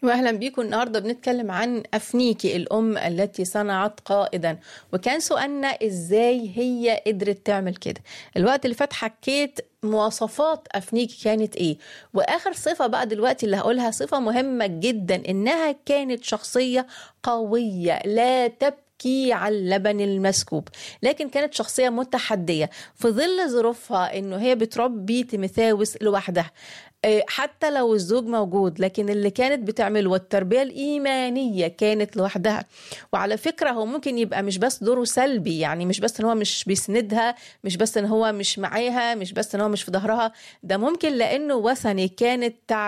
واهلا بيكم. النهارده بنتكلم عن افنيكي الام التي صنعت قائدا، وكان سؤالنا ازاي هي قدرت تعمل كده. الوقت اللي فات حكيت مواصفات افنيكي كانت ايه، واخر صفه بقى دلوقتي اللي هقولها صفه مهمه جدا، انها كانت شخصيه قويه لا تبكي على اللبن المسكوب، لكن كانت شخصية متحدية في ظل ظروفها، انه هي بتربي تيموثاوس لوحدها حتى لو الزوج موجود، لكن اللي كانت بتعمله والتربية الإيمانية كانت لوحدها. وعلى فكرة هو ممكن يبقى مش بس دوره سلبي، يعني مش بس ان هو مش بيسندها، مش بس ان هو مش معاها، مش بس ان هو مش في ظهرها، ده ممكن لأنه وثني. كانت